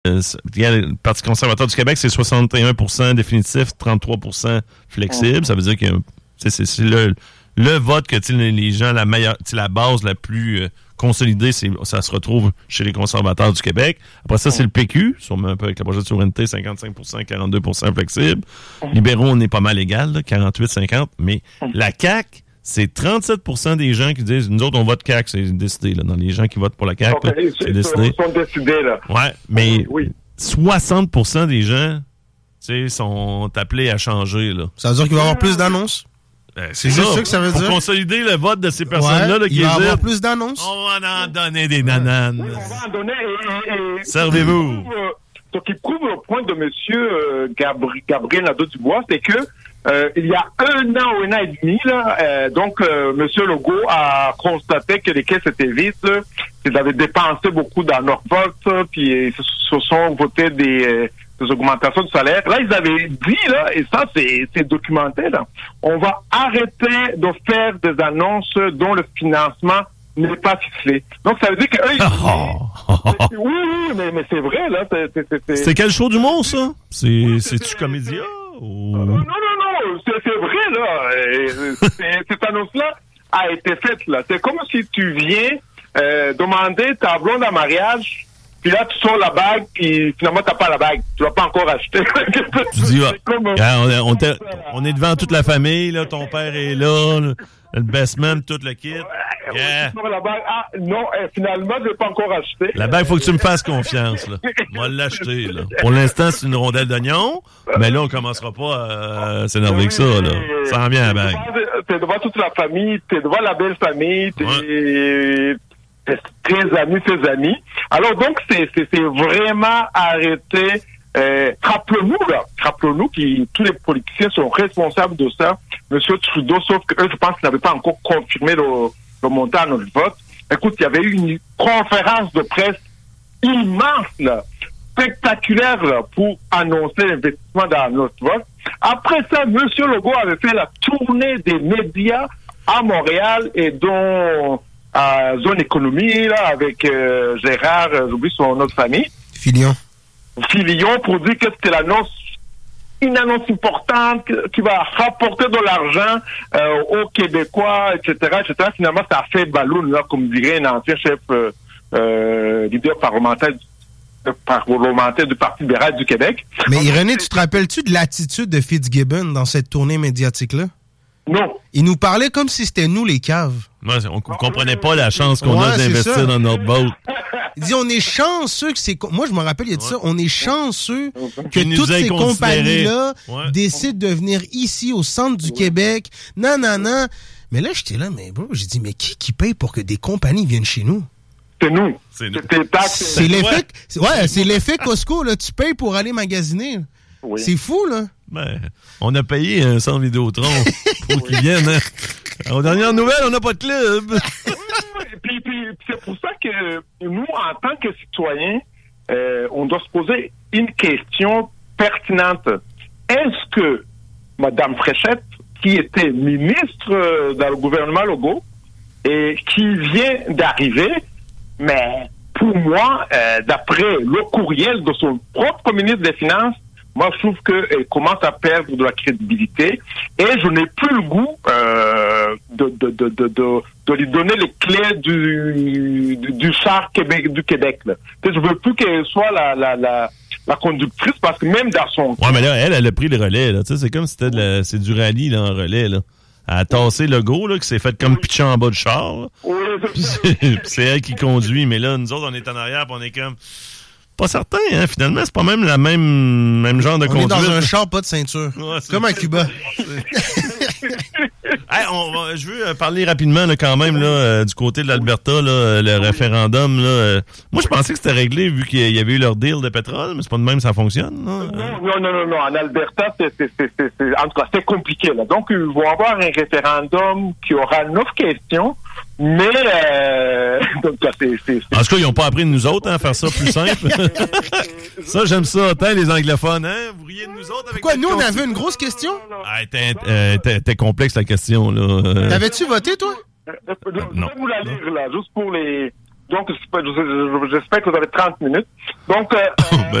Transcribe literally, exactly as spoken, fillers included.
Euh, le Parti conservateur du Québec, c'est soixante et un pour cent définitif, trente-trois pour cent flexible. Ça veut dire que c'est, c'est, c'est le, le vote que les gens, la meilleure, la base la plus euh, consolidée, c'est, ça se retrouve chez les conservateurs du Québec. Après ça, c'est le P Q, sûrement un peu avec le projet de souveraineté, cinquante-cinq pour cent, quarante-deux pour cent flexible. Libéraux, on est pas mal égal, là, quarante-huit à cinquante. Mais la C A Q, c'est trente-sept pour cent des gens qui disent, nous autres, on vote C A Q, c'est décidé, là. Dans les gens qui votent pour la C A Q, okay, là, c'est, c'est décidé. Ils sont décidés, là. Ouais, mais oui. soixante pour cent des gens, tu sais, sont appelés à changer, là. Ça veut dire qu'il va y avoir plus d'annonces? Ben, c'est, c'est juste ça que ça veut pour dire. Pour consolider le vote de ces personnes-là, ouais, là, qui il va y avoir hésitent, plus d'annonces. On va en donner des nananes. Oui, on va en donner. Et, et, et, Servez-vous. Ce qui prouve le point de M. Euh, Gabri- Gabriel Nadeau-Dubois, c'est que euh, il y a un an ou un an et demi, là, euh, donc euh, M. Legault a constaté que les caisses étaient vides, là, qu'ils avaient dépensé beaucoup dans leur vote, puis ils se, se sont votés des, euh, des augmentations de salaire. Là, ils avaient dit, là, et ça, c'est, c'est documenté, là, on va arrêter de faire des annonces dont le financement n'est pas ficelé. Donc, ça veut dire que eux, ils... oh. oui, oui, mais, mais c'est vrai, là. C'est, c'est, c'est, c'est... C'était quel show d'humour, ça? C'est, oui, c'est-tu c'est... Comédia? Ou... Non, non, non, c'est, c'est vrai, là. Et, c'est, cette annonce-là a été faite, là. C'est comme si tu viens euh, demander ta blonde en mariage, puis là, tu sors la bague, puis finalement, t'as pas la bague. Tu vas pas encore acheter. Tu dis, ah, comme, on, on, on est devant toute la famille, là. Ton père est là, là. Le best man, tout le kit. Yeah. La bague, ah, non, eh, finalement, je l'ai pas encore acheté. La bague, faut que tu me fasses confiance, là. On va l'acheter, là. Pour l'instant, c'est une rondelle d'oignon, mais là, on commencera pas à s'énerver oui, que ça, là. Ça en vient, la bague. T'es devant toute la famille, t'es devant la belle famille, t'es, ouais. t'es tes amis, tes amis. Alors, donc, c'est, c'est, c'est vraiment arrêté. Euh, rappelons-nous, là, rappelons-nous que tous les politiciens sont responsables de ça. Monsieur Trudeau, sauf que eux, je pense qu'ils n'avaient pas encore confirmé le, le montant à notre vote. Écoute, il y avait eu une conférence de presse immense, là, spectaculaire, là, pour annoncer l'investissement dans notre vote. Après ça, monsieur Legault avait fait la tournée des médias à Montréal et dont à Zone Économie, là, avec euh, Gérard, euh, j'oublie son nom de famille. Filion. Filion, pour dire que c'était l'annonce, une annonce importante qui va rapporter de l'argent euh, aux Québécois, et cetera, et cetera. Finalement, ça a fait ballon, là, comme dirait un ancien chef euh, euh, leader parlementaire, euh, parlementaire du Parti libéral du Québec. Mais Irénée, tu te rappelles-tu de l'attitude de Fitzgibbon dans cette tournée médiatique-là? Non. Il nous parlait comme si c'était nous les caves. Ouais, on ne comprenait pas la chance qu'on ouais, a d'investir ça. Dans notre boat. Il dit, on est chanceux que c'est... Moi, je me rappelle, il a dit ouais. ça. On est chanceux que Qu'il toutes ces compagnies-là ouais. décident de venir ici, au centre du ouais. Québec. Non, non, non. Mais là, j'étais là, mais bro, j'ai dit, mais qui qui paye pour que des compagnies viennent chez nous? C'est nous. C'est, nous. c'est, c'est l'effet... Ouais, ouais c'est l'effet Costco, là. Tu payes pour aller magasiner. Oui. C'est fou, là. Ben, on a payé un centre Vidéotron pour qu'ils viennent. Hein. Aux dernières nouvelles, on n'a pas de club. puis, puis, c'est pour ça que nous, en tant que citoyens, euh, on doit se poser une question pertinente. Est-ce que Mme Fréchette, qui était ministre dans le gouvernement Legault et qui vient d'arriver, mais pour moi, euh, d'après le courriel de son propre ministre des Finances, moi, je trouve qu'elle commence à perdre de la crédibilité et je n'ai plus le goût euh, de, de, de, de, de, de lui donner les clés du, du, du char Québec, du Québec. Là. Je veux plus qu'elle soit la, la, la, la conductrice parce que même dans son... Ouais, mais là, elle, elle a pris le relais. Là. C'est comme si c'était de la, c'est du rallye là, en relais. Là. Elle a tassé le go, là, qui s'est fait comme pitcher en bas de char. Oui, puis c'est, puis c'est elle qui conduit. Mais là, nous autres, on est en arrière puis on est comme... Pas certain, hein, finalement, c'est pas même la même, même genre de on conduite. On est dans un char, pas de ceinture. Ouais, comme à Cuba. Hey, on va, je veux parler rapidement là, quand même là, euh, du côté de l'Alberta, là, le référendum. Là, euh, moi, je pensais que c'était réglé vu qu'il y avait eu leur deal de pétrole, mais c'est pas de même ça fonctionne. Là. Non, non, non, non, non. En Alberta, c'est, c'est, c'est, c'est, c'est, en tout cas, c'est compliqué. Là. Donc, ils vont avoir un référendum qui aura neuf questions, mais euh, donc, c'est, c'est, c'est... En tout cas, ils n'ont pas appris de nous autres hein, à faire ça plus simple. Ça, j'aime ça. Tant les anglophones, hein? Vous riez de nous autres avec... Quoi, nous, on avait une grosse question? Ah, t'es, euh, t'es, t'es complexe, la question, là. T'avais-tu voté, toi? Je vais vous la lire, là, juste pour les, Donc, j'espère que vous avez trente minutes. Donc, euh, Ben